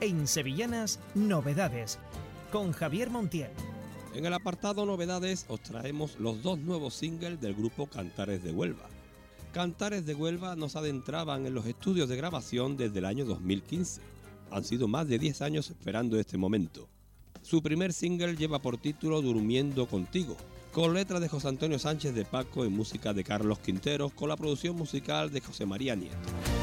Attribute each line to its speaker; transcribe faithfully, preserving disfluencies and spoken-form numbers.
Speaker 1: En Sevillanas, novedades, con Javier Montiel.
Speaker 2: En el apartado novedades os traemos los dos nuevos singles del grupo Cantares de Huelva. Cantares de Huelva nos adentraban en los estudios de grabación desde el año dos mil quince. Han sido más de diez años esperando este momento. Su primer single lleva por título Durmiendo Contigo, con letra de José Antonio Sánchez de Paco y música de Carlos Quinteros, con la producción musical de José María Nieto.